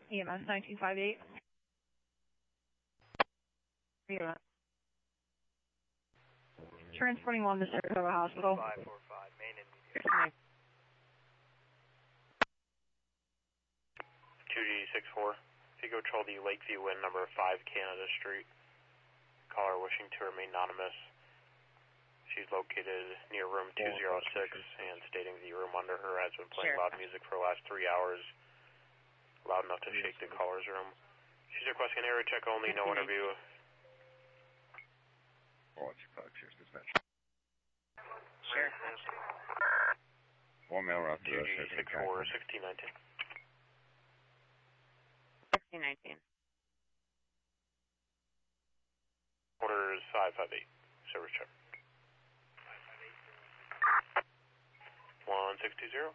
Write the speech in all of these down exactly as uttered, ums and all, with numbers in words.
E M S nineteen fifty-eight. E M S. Transporting one to Saratoga Hospital. five four five, main immediate. two G six four. If you control the Lakeview Wind number five Canada Street. Caller wishing to remain anonymous. She's located near room two oh six and stating the room under her has been playing Sure. loud music for the last three hours. Loud enough to shake the caller's room. She's requesting an area check only, no interview. Oh, it's five, cheers, dispatch. Sure. One male route to two G six four, sixteen nineteen. sixteen nineteen. Order is five five eight. Service check. one six two zero.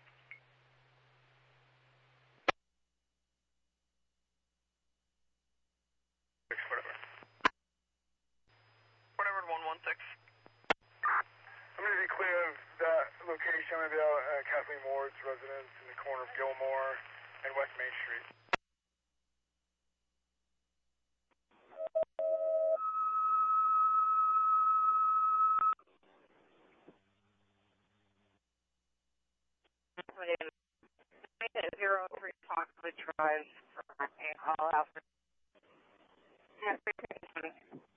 Whatever. Whatever, one one six. I'm going to be clear of that location. I'm going to be out at Kathleen Ward's residence in the corner of Gilmore and West Main Street. Zero three Foxwood Drive. All out.